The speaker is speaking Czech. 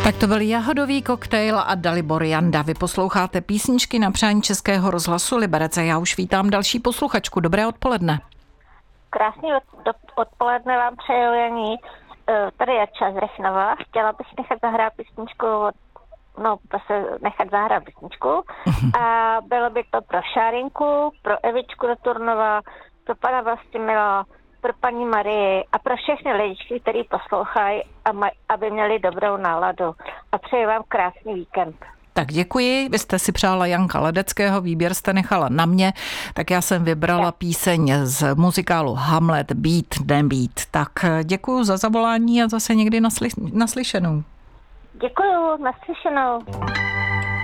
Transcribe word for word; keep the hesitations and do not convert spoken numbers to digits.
Tak to byl Jahodový koktejl a Dalibor Janda. Vy posloucháte písničky na přání Českého rozhlasu Liberec a já už vítám další posluchačku. Dobré odpoledne. Krásný od, odpoledne vám přeju, Janí. Tady je Ča z Rechnova. Chtěla bych nechat zahrát písničku, no prostě nechat zahrát písničku. A bylo by to pro Šárinku, pro Evičku do Turnova, pro pana Vlastimila, pro paní Marii a pro všechny lidi, kteří poslouchají, aby měli dobrou náladu. A přeji vám krásný víkend. Tak děkuji, vy jste si přála Janka Ledeckého, výběr jste nechala na mě, tak já jsem vybrala píseň z muzikálu Hamlet, Být nebýt. Tak děkuji za zavolání a zase někdy nasly, naslyšenou. Děkuji, naslyšenou.